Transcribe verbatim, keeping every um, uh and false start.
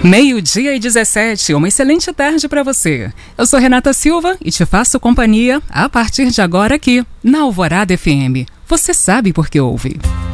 Meio-dia e dezessete, uma excelente tarde para você. Eu sou Renata Silva e te faço companhia a partir de agora aqui, na Alvorada F M. Você sabe por que ouve.